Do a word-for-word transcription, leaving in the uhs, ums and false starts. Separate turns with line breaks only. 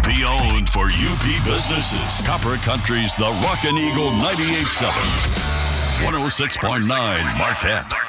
Be owned for U P businesses. Copper Country's The Rockin' Eagle ninety-eight point seven. one oh six point nine Marquette.